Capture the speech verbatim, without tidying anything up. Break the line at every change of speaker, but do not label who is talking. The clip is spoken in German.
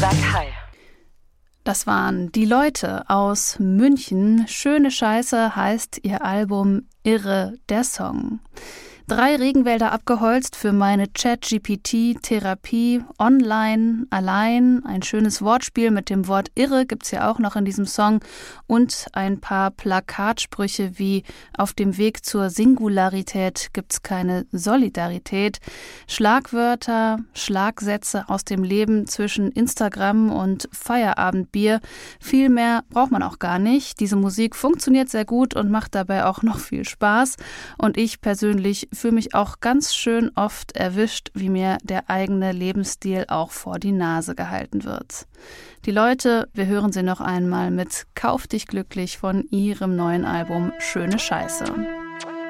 Sag Hi.
Das waren die Leute aus München. Schöne Scheiße heißt ihr Album Irre, der Song. Drei Regenwälder abgeholzt für meine Chat-G P T-Therapie online, allein. Ein schönes Wortspiel mit dem Wort Irre gibt's ja auch noch in diesem Song. Und ein paar Plakatsprüche wie auf dem Weg zur Singularität gibt's keine Solidarität. Schlagwörter, Schlagsätze aus dem Leben zwischen Instagram und Feierabendbier. Viel mehr braucht man auch gar nicht. Diese Musik funktioniert sehr gut und macht dabei auch noch viel Spaß. Und ich persönlich fühle mich auch ganz schön oft erwischt, wie mir der eigene Lebensstil auch vor die Nase gehalten wird. Die Leute, wir hören sie noch einmal mit Kauf dich glücklich von ihrem neuen Album Schöne Scheiße.